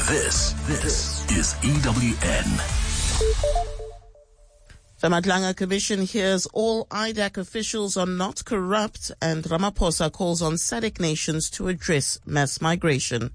This is EWN. The Madlanga Commission hears all IDAC officials are not corrupt, and Ramaphosa calls on SADC nations to address mass migration.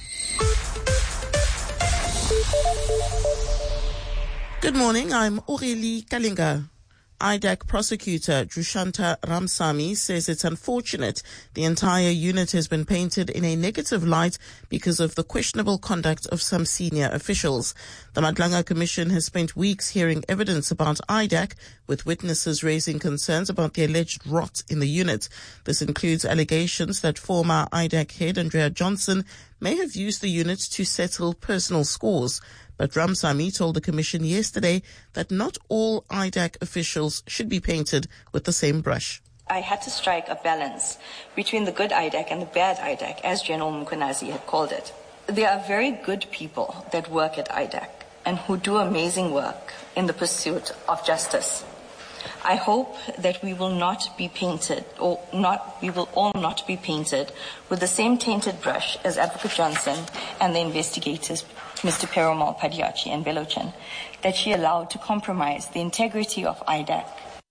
Good morning, I'm Aurélie Kalinga. IDAC prosecutor Dushyanta Ramsamy says it's unfortunate the entire unit has been painted in a negative light because of the questionable conduct of some senior officials. The Madlanga Commission has spent weeks hearing evidence about IDAC, with witnesses raising concerns about the alleged rot in the unit. This includes allegations that former IDAC head Andrea Johnson may have used the unit to settle personal scores. But Ramsamy told the Commission yesterday that not all IDAC officials should be painted with the same brush. I had to strike a balance between the good IDAC and the bad IDAC, as General Mkhwanazi had called it. There are very good people that work at IDAC and who do amazing work in the pursuit of justice. I hope that we will not be painted, we will all not be painted with the same tainted brush as Advocate Johnson and the investigators, Mr. Perumal Padiachi and Belochan, that she allowed to compromise the integrity of IDAC.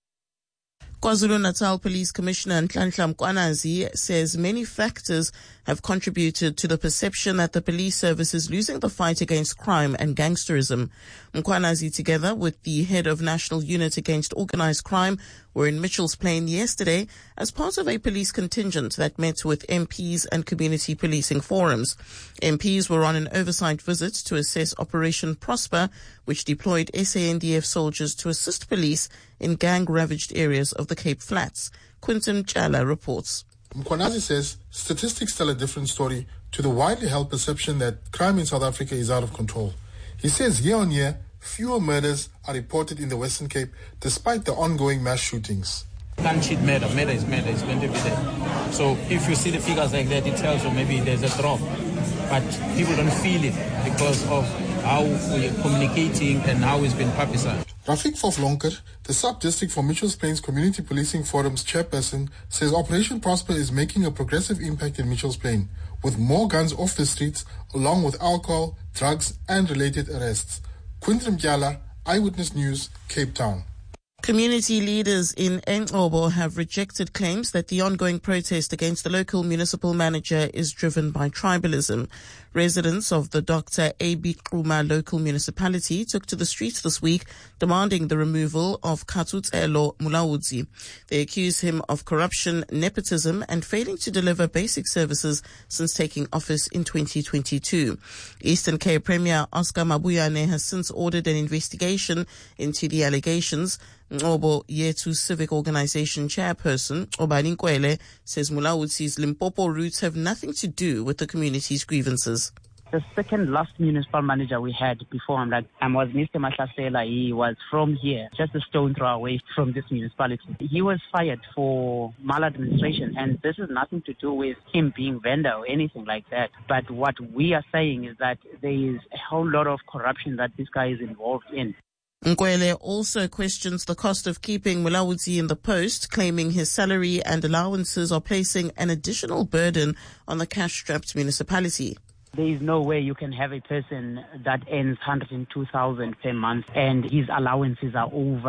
KwaZulu-Natal Police Commissioner Nhlanhla Mkhwanazi says many factors have contributed to the perception that the police service is losing the fight against crime and gangsterism. Mkhwanazi, together with the head of National Unit Against Organised Crime, were in Mitchell's Plain yesterday as part of a police contingent that met with MPs and community policing forums. MPs were on an oversight visit to assess Operation Prosper, which deployed SANDF soldiers to assist police in gang-ravaged areas of the Cape Flats. Quinton Chala reports. Mkhwanazi says statistics tell a different story to the widely held perception that crime in South Africa is out of control. He says year on year, fewer murders are reported in the Western Cape despite the ongoing mass shootings. Can't cheat murder. Murder is going to be there. So if you see the figures like that, it tells you maybe there's a drop. But people don't feel it because of how we're communicating and how it's been publicized. Rafik Foflonker, the sub-district for Mitchell's Plains Community Policing Forum's chairperson, says Operation Prosper is making a progressive impact in Mitchell's Plain, with more guns off the streets, along with alcohol, drugs, and related arrests. Quinton Mtyala, Eyewitness News, Cape Town. Community leaders in Engcobo have rejected claims that the ongoing protest against the local municipal manager is driven by tribalism. Residents of the Dr. A.B. Quma local municipality took to the streets this week demanding the removal of Katutselo Mulaudzi. They accuse him of corruption, nepotism, and failing to deliver basic services since taking office in 2022. Eastern Cape Premier Oscar Mabuyane has since ordered an investigation into the allegations. Ngobo Yetu Civic Organization chairperson Obani Nkwele says Mulaudzi's Limpopo roots have nothing to do with the community's grievances. The second last municipal manager we had before him was Mr. Mahlasela. He was from here, just a stone throw away from this municipality. He was fired for maladministration, and this has nothing to do with him being vendor or anything like that. But what we are saying is that there is a whole lot of corruption that this guy is involved in. Nkwele also questions the cost of keeping Mulaudzi in the post, claiming his salary and allowances are placing an additional burden on the cash-strapped municipality. There is no way you can have a person that earns 102,000 per month and his allowances are over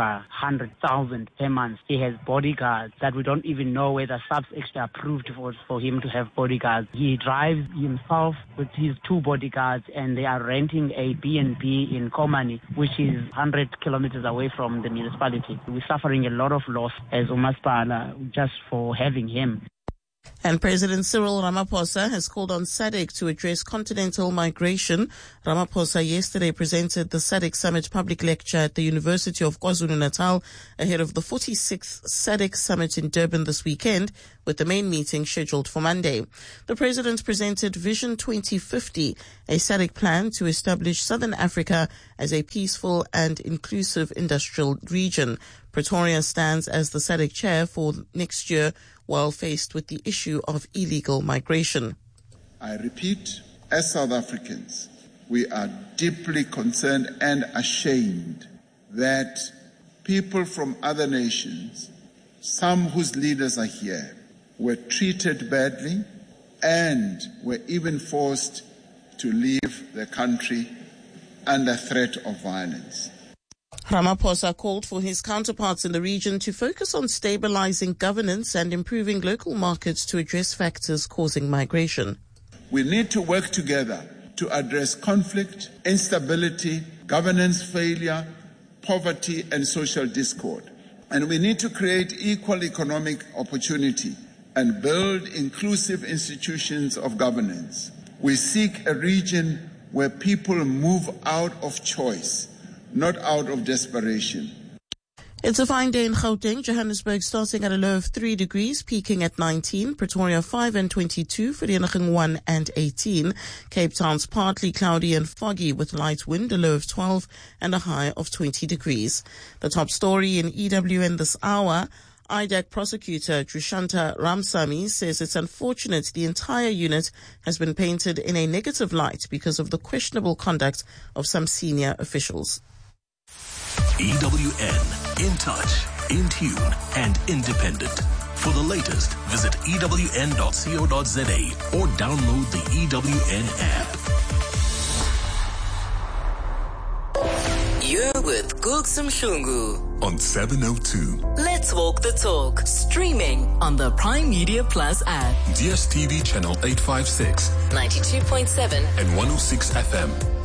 100,000 per month. He has bodyguards that we don't even know whether SAPS extra approved for him to have bodyguards. He drives himself with his 2 bodyguards and they are renting a B&B in Komani, which is 100 kilometers away from the municipality. We're suffering a lot of loss as Umaspala just for having him. And President Cyril Ramaphosa has called on SADC to address continental migration. Ramaphosa yesterday presented the SADC Summit public lecture at the University of KwaZulu-Natal ahead of the 46th SADC Summit in Durban this weekend, with the main meeting scheduled for Monday. The president presented Vision 2050, a SADC plan to establish Southern Africa as a peaceful and inclusive industrial region. Pretoria stands as the SADC chair for next year, while faced with the issue of illegal migration. I repeat, as South Africans, we are deeply concerned and ashamed that people from other nations, some whose leaders are here, were treated badly and were even forced to leave the country under threat of violence. Ramaphosa called for his counterparts in the region to focus on stabilizing governance and improving local markets to address factors causing migration. We need to work together to address conflict, instability, governance failure, poverty, and social discord. And we need to create equal economic opportunity and build inclusive institutions of governance. We seek a region where people move out of choice, not out of desperation. It's a fine day in Gauteng. Johannesburg starting at a low of 3 degrees, peaking at 19. Pretoria 5 and 22. Vereeniging 1 and 18. Cape Town's partly cloudy and foggy with light wind, a low of 12 and a high of 20 degrees. The top story in EWN this hour. IDAC prosecutor Trishanta Ramsamy says it's unfortunate the entire unit has been painted in a negative light because of the questionable conduct of some senior officials. EWN, in touch, in tune, and independent. For the latest, visit ewn.co.za or download the EWN app. You're with Gulsum Shungu On 702. Let's Walk the Talk, streaming on the Prime Media Plus app. DSTV channel 856. 92.7 and 106 FM.